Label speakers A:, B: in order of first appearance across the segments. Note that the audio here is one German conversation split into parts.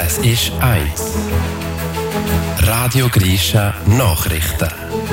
A: Es ist 1. Radio Grisha Nachrichten.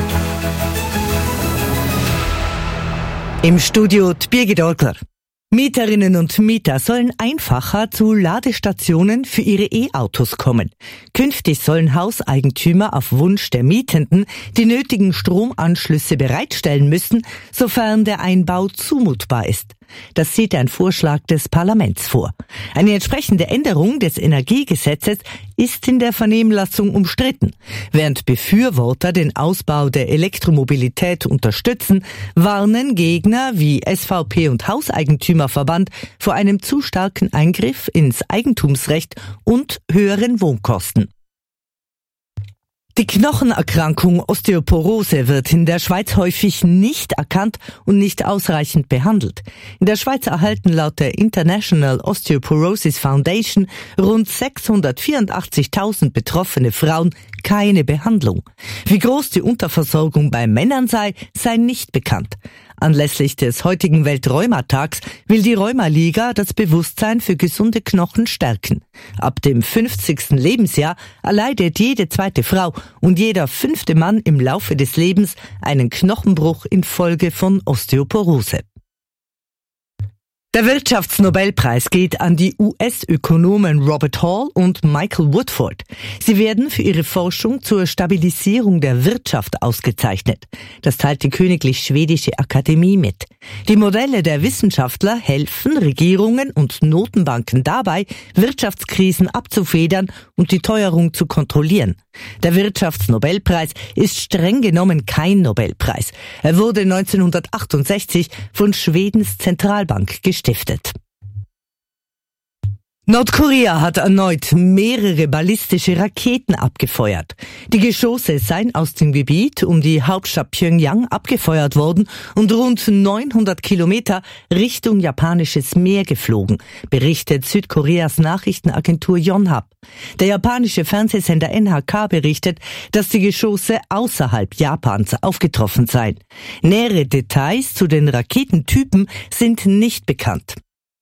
B: Im Studio die Birgit Orgler. Mieterinnen und Mieter sollen einfacher zu Ladestationen für ihre E-Autos kommen. Künftig sollen Hauseigentümer auf Wunsch der Mietenden die nötigen Stromanschlüsse bereitstellen müssen, sofern der Einbau zumutbar ist. Das sieht ein Vorschlag des Parlaments vor. Eine entsprechende Änderung des Energiegesetzes ist in der Vernehmlassung umstritten. Während Befürworter den Ausbau der Elektromobilität unterstützen, warnen Gegner wie SVP und Hauseigentümerverband vor einem zu starken Eingriff ins Eigentumsrecht und höheren Wohnkosten. Die Knochenerkrankung Osteoporose wird in der Schweiz häufig nicht erkannt und nicht ausreichend behandelt. In der Schweiz erhalten laut der International Osteoporosis Foundation rund 684.000 betroffene Frauen keine Behandlung. Wie groß die Unterversorgung bei Männern sei nicht bekannt. Anlässlich des heutigen Weltrheumatags will die Rheumaliga das Bewusstsein für gesunde Knochen stärken. Ab dem 50. Lebensjahr erleidet jede zweite Frau und jeder 5. Mann im Laufe des Lebens einen Knochenbruch infolge von Osteoporose. Der Wirtschaftsnobelpreis geht an die US-Ökonomen Robert Hall und Michael Woodford. Sie werden für ihre Forschung zur Stabilisierung der Wirtschaft ausgezeichnet. Das teilt die Königlich Schwedische Akademie mit. Die Modelle der Wissenschaftler helfen Regierungen und Notenbanken dabei, Wirtschaftskrisen abzufedern und die Teuerung zu kontrollieren. Der Wirtschaftsnobelpreis ist streng genommen kein Nobelpreis. Er wurde 1968 von Schwedens Zentralbank gestiftet. Nordkorea hat erneut mehrere ballistische Raketen abgefeuert. Die Geschosse seien aus dem Gebiet um die Hauptstadt Pjöngjang abgefeuert worden und rund 900 Kilometer Richtung japanisches Meer geflogen, berichtet Südkoreas Nachrichtenagentur Yonhap. Der japanische Fernsehsender NHK berichtet, dass die Geschosse außerhalb Japans aufgetroffen seien. Nähere Details zu den Raketentypen sind nicht bekannt.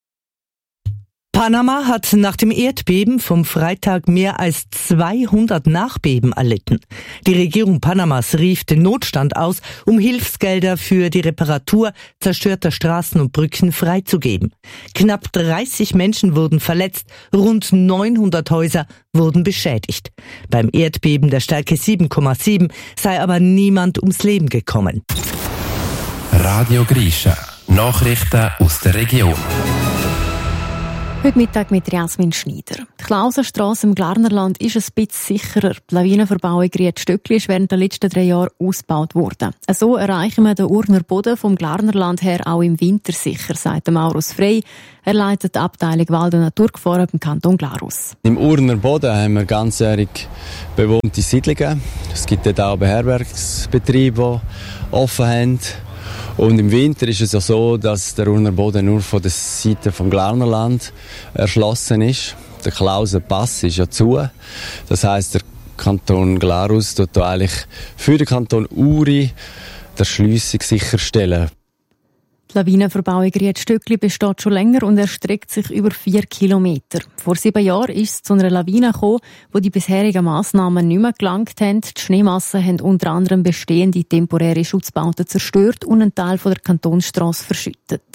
B: Panama hat nach dem Erdbeben vom Freitag mehr als 200 Nachbeben erlitten. Die Regierung Panamas rief den Notstand aus, um Hilfsgelder für die Reparatur zerstörter Straßen und Brücken freizugeben. Knapp 30 Menschen wurden verletzt, rund 900 Häuser wurden beschädigt. Beim Erdbeben der Stärke 7,7 sei aber niemand ums Leben gekommen.
A: Radio Grisha Nachrichten aus der Region.
C: Heute Mittag mit Jasmin Schneider. Die Klausenstrasse im Glarnerland ist ein bisschen sicherer. Die Lawinenverbauung Ried-Stöckli ist während der letzten 3 Jahre ausgebaut worden. So erreichen wir den Urner Boden vom Glarnerland her auch im Winter sicher, sagt Maurus Frey. Er leitet die Abteilung Wald- und Naturgefahren beim Kanton Glarus.
D: Im Urner Boden haben wir ganzjährig bewohnte Siedlungen. Es gibt dort auch Beherbergungsbetriebe, die offen haben. Und im Winter ist es ja so, dass der Urner Boden nur von der Seite vom Glarnerland erschlossen ist. Der Klausenpass ist ja zu. Das heisst, der Kanton Glarus tut eigentlich für den Kanton Uri die Erschliessung sicherstellen.
C: Die Lawinenverbauung Ried-Stöckli besteht schon länger und erstreckt sich über 4 Kilometer. Vor 7 Jahren ist es zu einer Lawine gekommen, wo die bisherigen Massnahmen nicht mehr gelangt haben. Die Schneemassen haben unter anderem bestehende temporäre Schutzbauten zerstört und einen Teil von der Kantonsstrasse verschüttet.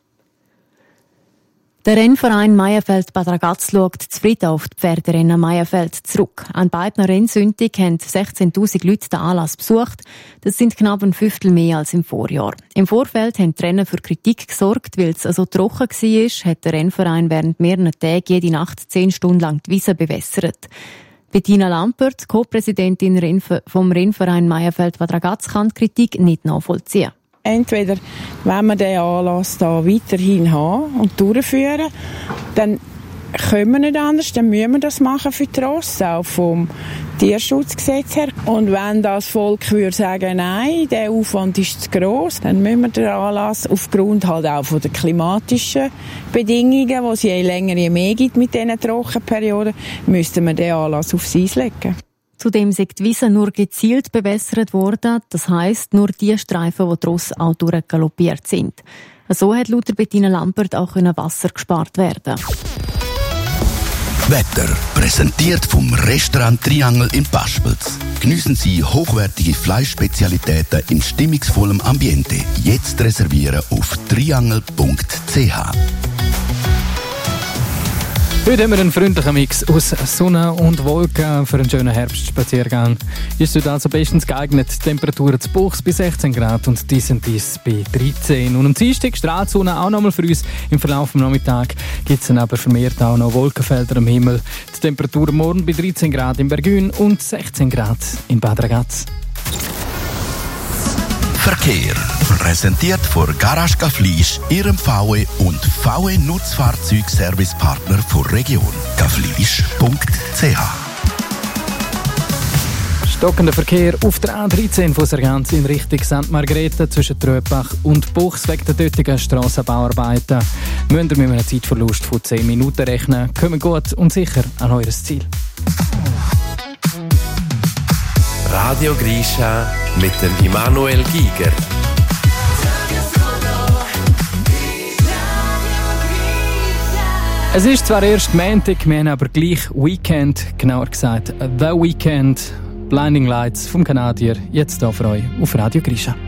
C: Der Rennverein Meierfeld-Bad Ragaz schaut zufrieden auf die Pferderennen Meierfeld zurück. An beiden Rennsündig haben 16'000 Leute den Anlass besucht. Das sind knapp ein Fünftel mehr als im Vorjahr. Im Vorfeld haben die Rennen für Kritik gesorgt, weil es so trocken war, hat der Rennverein während mehreren Tagen jede Nacht 10 Stunden lang die Wiese bewässert. Bettina Lampert, Co-Präsidentin vom Rennverein Meierfeld-Bad Ragaz, kann die Kritik nicht nachvollziehen.
E: Entweder, wenn wir diesen Anlass da weiterhin haben und durchführen, dann können wir nicht anders, dann müssen wir das machen für die Rosse, auch vom Tierschutzgesetz her. Und wenn das Volk würde sagen, nein, der Aufwand ist zu gross, dann müssen wir den Anlass aufgrund halt auch von den klimatischen Bedingungen, die es je länger je mehr gibt mit diesen Trockenperioden, müssten wir den Anlass aufs Eis legen.
C: Zudem sind die Wiesen nur gezielt bewässert worden, das heisst nur die Streifen, wo die Rosse auch durchgaloppiert sind. So hat laut Bettina Lampert auch Wasser gespart werden.
F: Wetter präsentiert vom Restaurant Triangel in Paspels. Geniessen Sie hochwertige Fleischspezialitäten in stimmungsvollem Ambiente. Jetzt reservieren auf triangel.ch.
G: Heute haben wir einen freundlichen Mix aus Sonne und Wolken für einen schönen Herbstspaziergang. Ist heute also bestens geeignet. Temperaturen zu Buchs bei 16 Grad und dies bei 13. Und am Dienstag strahlt die Sonne auch nochmal für uns. Im Verlauf des Nachmittags gibt es dann aber vermehrt auch noch Wolkenfelder am Himmel. Die Temperatur morgen bei 13 Grad in Bergün und 16 Grad in Bad Ragaz.
F: Verkehr. Präsentiert von Garage Gaflisch, Ihrem VW und VW Nutzfahrzeugservicepartner der Region. gaflisch.ch.
G: Stockender Verkehr auf der A13 von Sargans in Richtung St. Margrethe zwischen Tröpach und Buchs wegen der dortigen Strassenbauarbeiten. Müsst ihr mit einem Zeitverlust von 10 Minuten rechnen. Kommen gut und sicher an euer Ziel.
A: Radio Grisha mit dem Immanuel Giger.
G: Es ist zwar erst Montag, wir haben aber gleich Weekend, genauer gesagt The Weekend. Blinding Lights vom Kanadier, jetzt hier für euch auf Radio Grisha.